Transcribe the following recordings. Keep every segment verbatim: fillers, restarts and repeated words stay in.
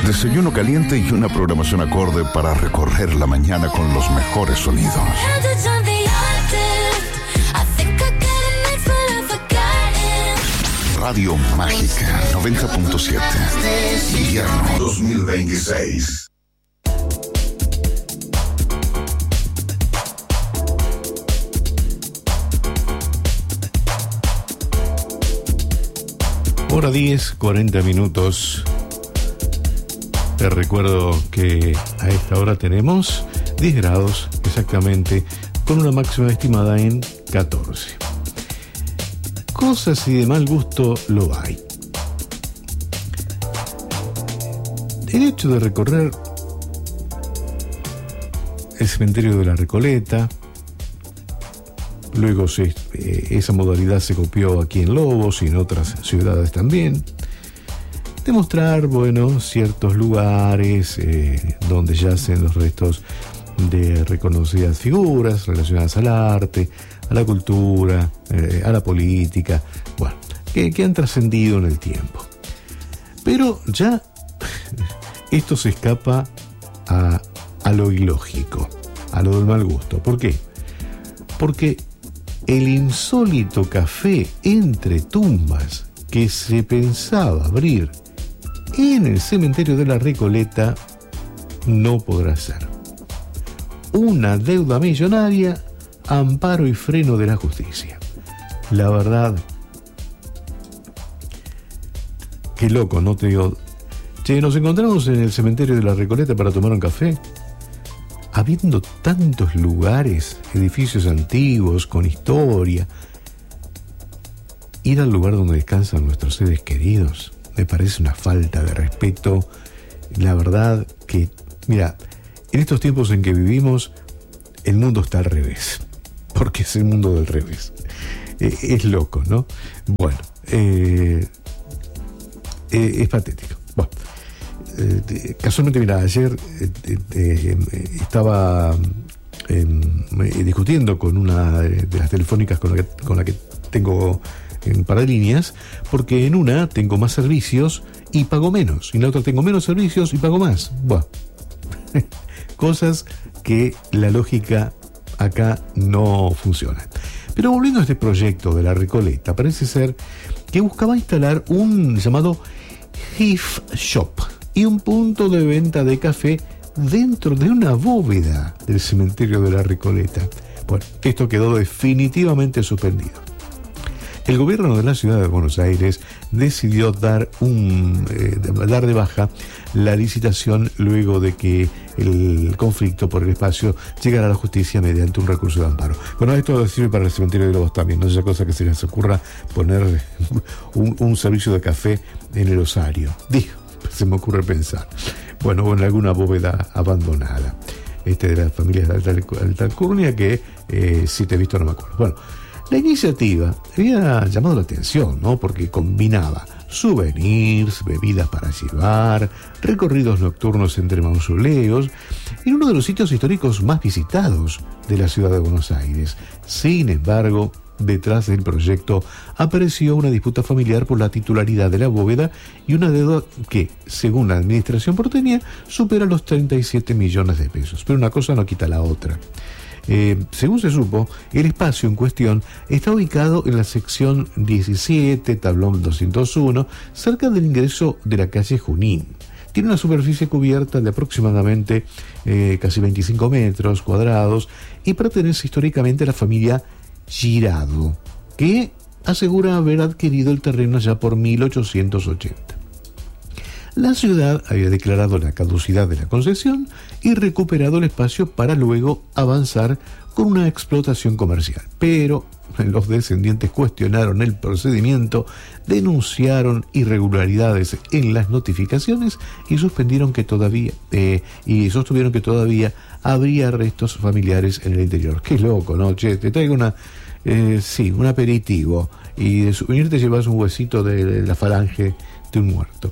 desayuno caliente y una programación acorde para recorrer la mañana con los mejores sonidos. Radio Mágica noventa punto siete. Invierno dos mil veintiséis. Hora diez, cuarenta minutos. Te recuerdo que a esta hora tenemos diez grados exactamente, con una máxima estimada en catorce. Cosas y de mal gusto lo hay. El hecho de recorrer el cementerio de la Recoleta, luego se, eh, esa modalidad se copió aquí en Lobos y en otras ciudades también, de mostrar, bueno, ciertos lugares eh, donde yacen los restos de reconocidas figuras relacionadas al arte, a la cultura, eh, a la política, bueno, que, que han trascendido en el tiempo. Pero ya esto se escapa a, a lo ilógico, a lo del mal gusto. ¿Por qué? Porque el insólito café entre tumbas que se pensaba abrir en el cementerio de la Recoleta no podrá ser. Una deuda millonaria, amparo y freno de la justicia. La verdad, qué loco, ¿no? Te digo, che, nos encontramos en el cementerio de la Recoleta para tomar un café. Habiendo tantos lugares, edificios antiguos, con historia, ir al lugar donde descansan nuestros seres queridos me parece una falta de respeto. La verdad que, mira, en estos tiempos en que vivimos, el mundo está al revés, porque es el mundo del revés. Eh, es loco, ¿no? Bueno, eh, eh, es patético. Bueno, eh, casualmente, mira, ayer eh, eh, estaba eh, discutiendo con una de las telefónicas con la que, con la que tengo en par de líneas, porque en una tengo más servicios y pago menos, y en la otra tengo menos servicios y pago más. Bueno, cosas que la lógica acá no funciona. Pero volviendo a este proyecto de la Recoleta, parece ser que buscaba instalar un llamado gift shop y un punto de venta de café dentro de una bóveda del cementerio de la Recoleta. Bueno, esto quedó definitivamente suspendido. El gobierno de la ciudad de Buenos Aires decidió dar, un, eh, dar de baja la licitación luego de que el conflicto por el espacio llegara a la justicia mediante un recurso de amparo. Bueno, esto sirve para el cementerio de Lobos también, no es cosa que se les ocurra poner un, un servicio de café en el osario. Digo, se me ocurre pensar. Bueno, o en alguna bóveda abandonada. Este de las familias de Alta, Alta Alcurnia que, eh, si te he visto, no me acuerdo. Bueno, la iniciativa había llamado la atención, ¿no? Porque combinaba souvenirs, bebidas para llevar, recorridos nocturnos entre mausoleos, en uno de los sitios históricos más visitados de la ciudad de Buenos Aires. Sin embargo, detrás del proyecto apareció una disputa familiar por la titularidad de la bóveda y una deuda que, según la administración porteña, supera los treinta y siete millones de pesos. Pero una cosa no quita la otra. Eh, según se supo, el espacio en cuestión está ubicado en la sección diecisiete, tablón doscientos uno, cerca del ingreso de la calle Junín. Tiene una superficie cubierta de aproximadamente eh, casi veinticinco metros cuadrados y pertenece históricamente a la familia Girado, que asegura haber adquirido el terreno ya por mil ochocientos ochenta. La ciudad había declarado la caducidad de la concesión y recuperado el espacio para luego avanzar con una explotación comercial. Pero los descendientes cuestionaron el procedimiento, denunciaron irregularidades en las notificaciones y suspendieron que todavía eh, y sostuvieron que todavía habría restos familiares en el interior. Qué loco, ¿no? Che, te traigo una eh, sí, un aperitivo y de souvenir te llevas un huesito de la falange de un muerto.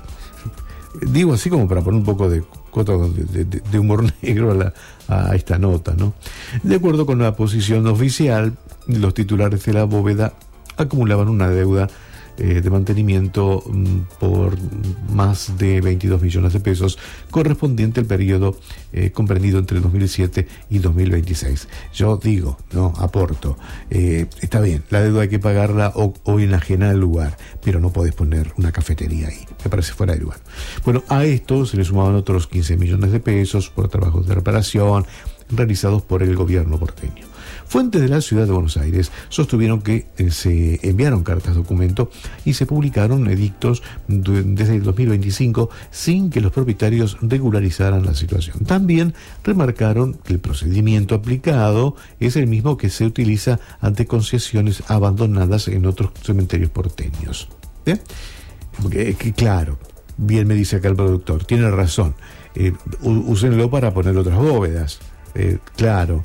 Digo así como para poner un poco de cuota de, de, de humor negro a, la, a esta nota, ¿no? De acuerdo con la posición oficial, los titulares de la bóveda acumulaban una deuda eh, de mantenimiento mm, por más de veintidós millones de pesos, correspondiente al periodo eh, comprendido entre dos mil siete y dos mil veintiséis. Yo digo, no, aporto, eh, está bien, la deuda hay que pagarla o, o enajenar el lugar, pero no podés poner una cafetería ahí, me parece fuera de lugar. Bueno, a esto se le sumaban otros quince millones de pesos por trabajos de reparación realizados por el gobierno porteño. Fuentes de la ciudad de Buenos Aires sostuvieron que eh, se enviaron cartas documento y se publicaron edictos de, desde el dos mil veinticinco sin que los propietarios regularizaran la situación. También remarcaron que el procedimiento aplicado es el mismo que se utiliza ante concesiones abandonadas en otros cementerios porteños. ¿Eh? Porque, que, claro, bien me dice acá el productor, tiene razón, eh, úsenlo para poner otras bóvedas, eh, claro.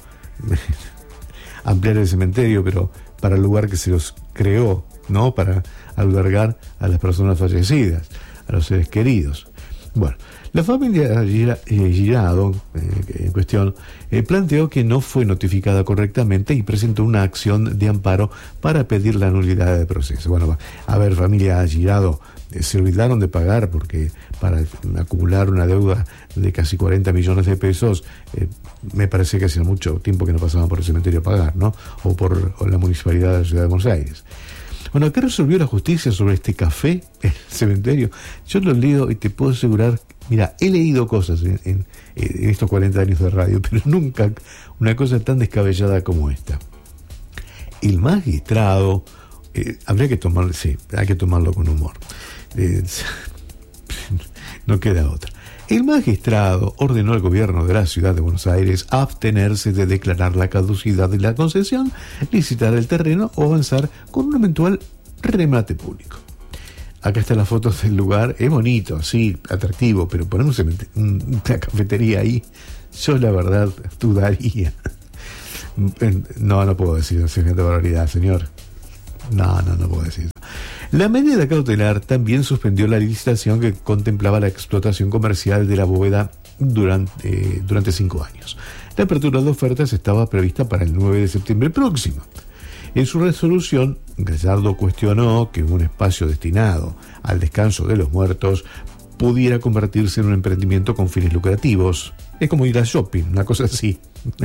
Ampliar el cementerio, pero para el lugar que se los creó, ¿no? Para albergar a las personas fallecidas, a los seres queridos. Bueno, la familia Girado, eh, en cuestión, eh, planteó que no fue notificada correctamente y presentó una acción de amparo para pedir la nulidad del proceso. Bueno, a ver, familia Girado, eh, se olvidaron de pagar porque para acumular una deuda de casi cuarenta millones de pesos, eh, me parece que hace mucho tiempo que no pasaban por el cementerio a pagar, ¿no? O por o la municipalidad de la ciudad de Buenos Aires. Bueno, ¿qué resolvió la justicia sobre este café, el cementerio? Yo lo leo y te puedo asegurar, mira, he leído cosas en, en, en estos cuarenta años de radio, pero nunca una cosa tan descabellada como esta. El magistrado, eh, habría que tomarlo, sí, hay que tomarlo con humor. Eh, no queda otra. El magistrado ordenó al gobierno de la ciudad de Buenos Aires abstenerse de declarar la caducidad de la concesión, licitar el terreno o avanzar con un eventual remate público. Acá están las fotos del lugar, es bonito, sí, atractivo, pero poner un cementerio, una cafetería ahí, yo la verdad dudaría. No, no puedo decir semejante barbaridad, señor. No, no, no puedo decir. La medida cautelar también suspendió la licitación que contemplaba la explotación comercial de la bóveda durante, eh, durante cinco años. La apertura de ofertas estaba prevista para el nueve de septiembre próximo. En su resolución, Gallardo cuestionó que un espacio destinado al descanso de los muertos pudiera convertirse en un emprendimiento con fines lucrativos. Es como ir a shopping, una cosa así.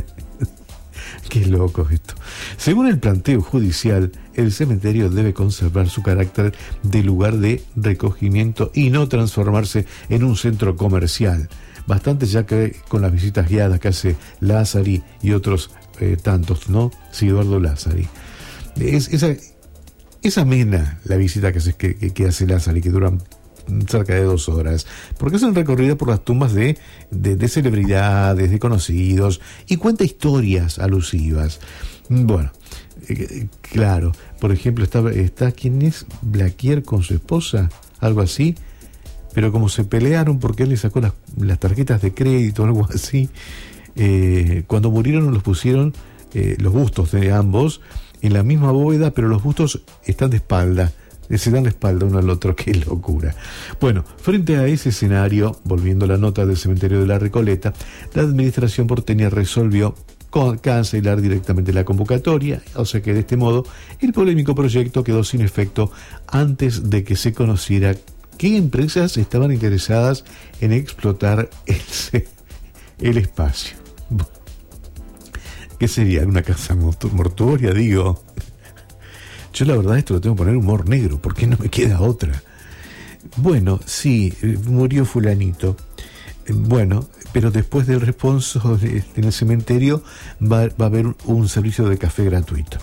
Qué loco esto. Según el planteo judicial, el cementerio debe conservar su carácter de lugar de recogimiento y no transformarse en un centro comercial. Bastante ya que con las visitas guiadas que hace Lázari y otros eh, tantos, ¿no? Sí, Eduardo Lázari. Es, esa, es amena la visita que, hace, que, que hace Lázari, que dura cerca de dos horas, porque es un recorrido por las tumbas de, de, de celebridades, de conocidos, y cuenta historias alusivas. Bueno, eh, claro, por ejemplo, está, está ¿quién es? Blaquier con su esposa, algo así, pero como se pelearon porque él le sacó las, las tarjetas de crédito, algo así, eh, cuando murieron los pusieron eh, los bustos de ambos en la misma bóveda, pero los bustos están de espalda, se dan la espalda uno al otro. Qué locura. Bueno, frente a ese escenario, volviendo a la nota del cementerio de la Recoleta, la administración porteña resolvió con cancelar directamente la convocatoria, o sea que de este modo el polémico proyecto quedó sin efecto antes de que se conociera qué empresas estaban interesadas en explotar el, el espacio. ¿Qué sería? ¿Una casa mortuoria? Digo, yo la verdad esto lo tengo que poner humor negro, porque no me queda otra. Bueno, sí, murió fulanito. Bueno, pero después del responso en el cementerio va, va a haber un, un servicio de café gratuito.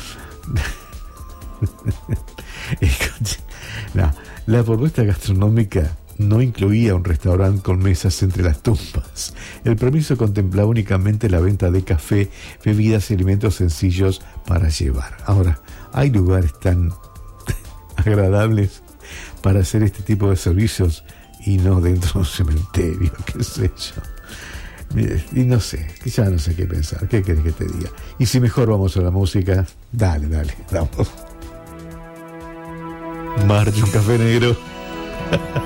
No, la propuesta gastronómica no incluía un restaurante con mesas entre las tumbas. El permiso contemplaba únicamente la venta de café, bebidas y alimentos sencillos para llevar. Ahora, hay lugares tan agradables para hacer este tipo de servicios y no dentro de un cementerio, qué sé yo. Y no sé, ya no sé qué pensar. ¿Qué querés que te diga? Y si mejor vamos a la música, dale, dale, vamos. Marcha un café negro.